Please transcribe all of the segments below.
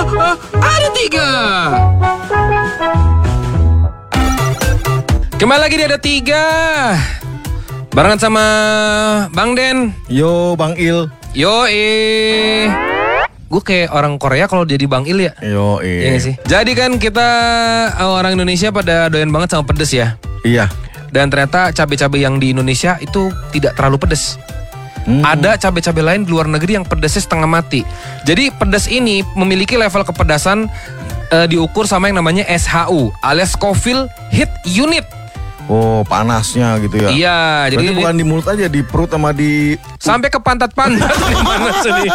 Ada 3. Kembali lagi di Ada 3. Barengan sama Bang Den. Yo Bang Il. Gue kayak orang Korea kalau jadi Bang Il ya. Iya gak sih? Jadi kan kita orang Indonesia pada doyan banget sama pedes ya. Iya. Dan ternyata cabai-cabai yang di Indonesia itu tidak terlalu pedes. Ada cabai-cabai lain di luar negeri yang pedesnya setengah mati. Jadi pedas ini memiliki level kepedasan diukur sama yang namanya SHU alias Scoville Heat Unit. Oh, panasnya gitu ya. Iya, berarti jadi bukan di mulut aja, di perut sama di sampai ke pantat-pantat. Gimana sih?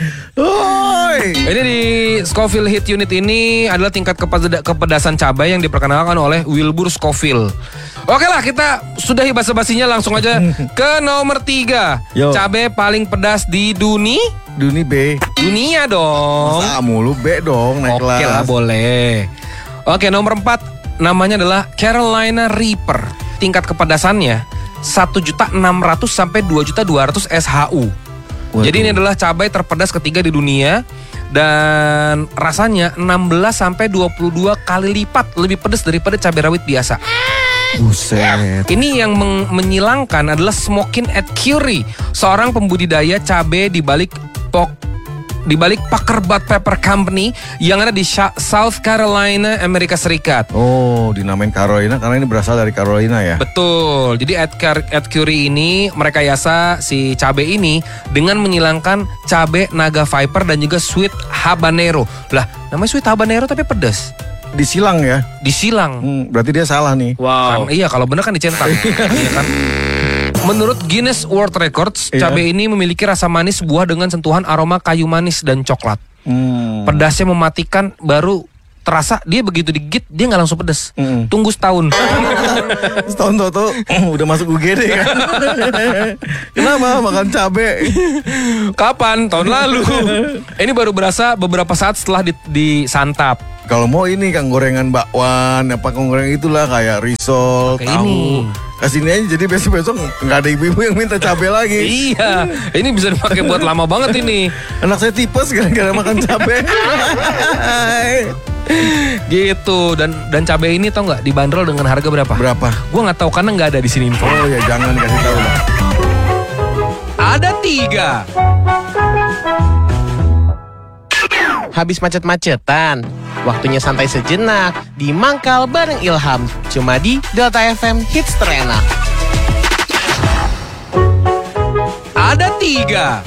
Ini di Scoville Heat Unit ini adalah tingkat kepedasan cabai yang diperkenalkan oleh Wilbur Scoville. Oke lah, kita sudahi basa-basinya, langsung aja ke nomor 3. Yo. Cabai paling pedas di dunia B. dong. Masa mulu B dong, naik kelas. Oke lah, boleh. Oke, nomor 4 namanya adalah Carolina Reaper. Tingkat kepedasannya 1.600.000 sampai 2.200.000 SHU. Waduh. Jadi ini adalah cabai terpedas ketiga di dunia dan rasanya 16 sampai 22 kali lipat lebih pedas daripada cabai rawit biasa. Buset. Ini yang menyilangkan adalah Smokin at Curie, seorang pembudidaya cabai di balik Parker Bud Pepper Company yang ada di South Carolina, Amerika Serikat. Oh, dinamain Carolina karena ini berasal dari Carolina ya? Betul. Jadi at Curie ini merekayasa si cabai ini dengan menyilangkan cabai naga viper dan juga sweet habanero. Lah, namanya sweet habanero tapi pedas. Disilang ya? Disilang. Berarti dia salah nih. Wow. Iya, kalau benar kan dicetak. Iya kan? Menurut Guinness World Records, cabai ini memiliki rasa manis buah dengan sentuhan aroma kayu manis dan coklat. Pedasnya mematikan, baru terasa dia begitu digigit dia nggak langsung pedas. Tunggu setahun. Setahun tuh udah masuk UGD kan? Kenapa makan cabai? Kapan? Tahun lalu. Ini baru berasa beberapa saat setelah disantap. Kalau mau ini Kang gorengan bakwan, apa gorengan itulah kayak risol, tahu. Kasini aja jadi besok-besok nggak ada ibu-ibu yang minta cabai lagi. Iya, ini bisa dipakai buat lama banget ini. Anak saya tipes gara-gara makan cabai. Gitu, dan cabai ini tau nggak dibanderol dengan harga berapa? Berapa? Gue nggak tahu karena nggak ada di sini info. Oh ya jangan dikasih tahu lah. Ada 3. Habis macet-macetan, waktunya santai sejenak di Mangkal bareng Ilham. Cuma di Delta FM Hits terenak. Ada 3.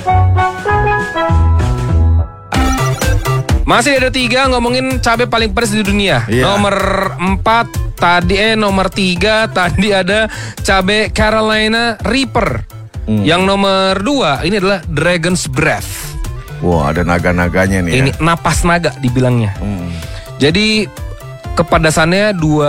Masih ada 3 ngomongin cabai paling pedas di dunia. Nomor 4 tadi nomor 3 tadi ada cabai Carolina Reaper. Yang nomor 2 ini adalah Dragon's Breath. Wah, ada naga-naganya nih. Ini napas naga dibilangnya. Jadi kepedasannya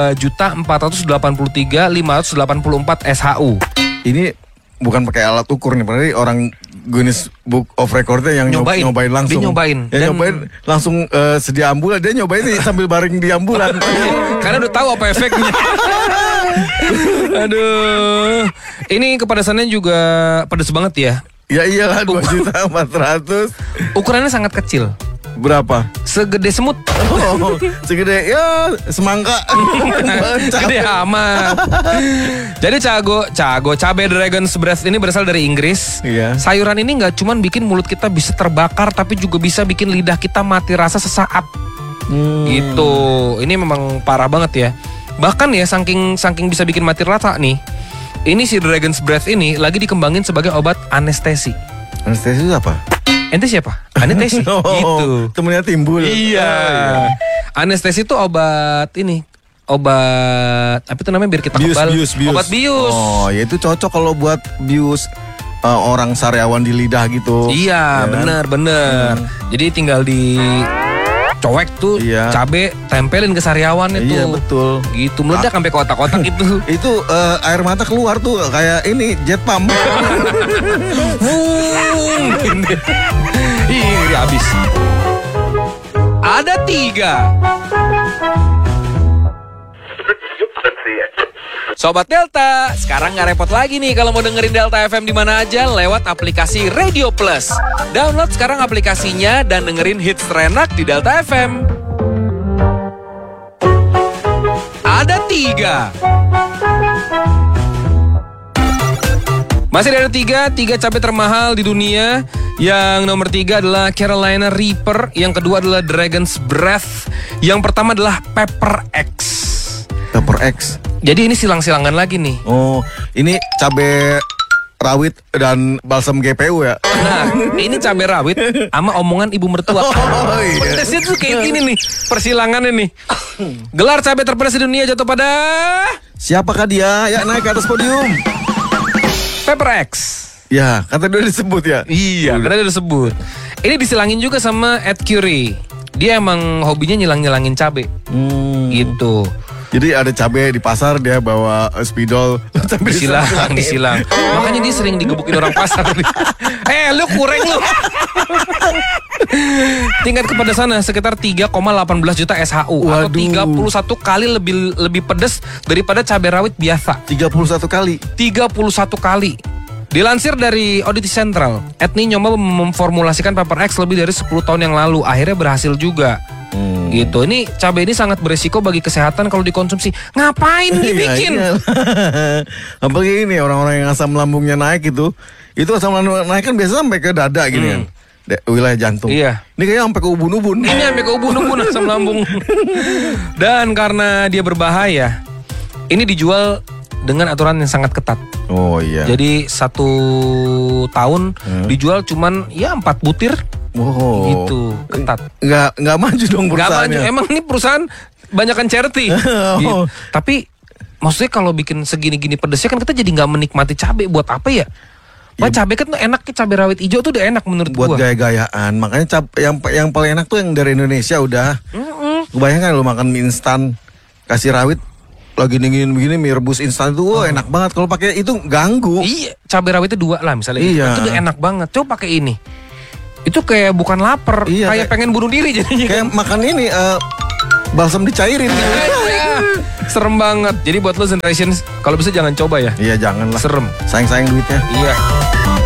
2.483.584 SHU. Ini bukan pakai alat ukur nih, berarti orang Guinness Book of Recordnya yang nyobain langsung. Dia nyobain. Nyobain langsung sedia ambulan. Dia nyobain nih sambil baring di ambulan. Karena udah tahu apa efeknya. Aduh. Ini kepedasannya juga pedas banget ya. Ya iyalah 2.400.000. Ukurannya sangat kecil. Berapa? Segede semut. Oh, segede ya semangka. Gede amat. Jadi cabai Dragon's Breath ini berasal dari Inggris. Iya. Sayuran ini nggak cuman bikin mulut kita bisa terbakar, tapi juga bisa bikin lidah kita mati rasa sesaat. Gitu. Ini memang parah banget ya. Bahkan ya saking bisa bikin mati rasa nih. Ini si Dragon's Breath ini lagi dikembangin sebagai obat anestesi. Anestesi itu apa? Ente siapa? Anestesi. Gitu. Temennya Timbul. Iya. Anestesi itu obat ini. Obat apa itu namanya biar kita kebal. Bius. Obat bius. Oh, ya itu cocok kalau buat bius orang sariawan di lidah gitu. Iya, ya, bener. Jadi tinggal di cowek tuh cabe tempelin ke sariawan itu. Iya betul. Gitu meledak sampai kotak-kotak gitu. Itu air mata keluar tuh kayak ini jet pump. Ini habis. Ada 3. Sobat Delta, sekarang nggak repot lagi nih kalau mau dengerin Delta FM di mana aja lewat aplikasi Radio Plus. Download sekarang aplikasinya dan dengerin hits terenak di Delta FM. Ada 3. Masih ada tiga cabai termahal di dunia. Yang nomor 3 adalah Carolina Reaper. Yang kedua adalah Dragon's Breath. Yang pertama adalah Pepper X. Pepper X. Jadi ini silang-silangan lagi nih. Oh, ini cabai rawit dan balsam GPU ya? Nah, ini cabai rawit sama omongan ibu mertua. Oh iya. Pedesnya tuh kayak gini nih, persilangannya nih. Gelar cabai terpedas di dunia jatuh pada Siapakah dia? Ya naik ke atas podium. Pepper X. Ya, kata dia disebut ya. Iya, karena dia disebut. Ini disilangin juga sama Ed Curie. Dia emang hobinya nyilang-nyilangin cabai. Gitu. Jadi ada cabai di pasar, dia bawa spidol sampai Disilang. Makanya dia sering digebukin orang pasar. Lu kurang lu. Tingkat kepedasannya sekitar 3,18 juta SHU. Waduh. Atau 31 kali lebih pedas daripada cabai rawit biasa. 31 kali. 31 kali. Dilansir dari Audit Central, Etni nyoba memformulasikan Pepper X lebih dari 10 tahun yang lalu. Akhirnya berhasil juga. Gitu. Ini cabai ini sangat berisiko bagi kesehatan kalau dikonsumsi. Ngapain dibikin? Apalagi ini orang-orang yang asam lambungnya naik itu asam lambung naik kan biasa sampai ke dada gini kan. Wilayah jantung. Iya. Ini kayaknya sampai ke ubun-ubun. Ini sampai ke ubun-ubun asam lambung. Dan karena dia berbahaya, ini dijual dengan aturan yang sangat ketat. Oh iya. Jadi 1 tahun dijual cuman ya 4 butir. Oh. Gitu, ketat. Nggak maju dong perusahaannya. Nggak maju. Emang ini perusahaan banyakan charity. Gitu. Tapi maksudnya kalau bikin segini-gini pedesnya kan kita jadi nggak menikmati cabai. Buat apa ya? Cabai kan tuh enak, cabai rawit hijau tuh udah enak menurut buat gua. gaya-gayaan. Makanya yang paling enak tuh yang dari Indonesia udah. Kebayangkan lu makan mie instan kasih rawit lagi dingin begini, mie rebus instan itu enak banget. Kalau pakai itu ganggu. Iya, cabai rawitnya 2 lah misalnya. Iya. Itu udah enak banget. Coba pakai ini. Itu kayak bukan lapar, Iya, kayak pengen bunuh diri jadinya. Kayak makan ini balsam dicairin. Iya, serem banget. Jadi buat lo generation, kalau bisa jangan coba ya. Iya jangan lah. Serem. Sayang-sayang duitnya. Iya.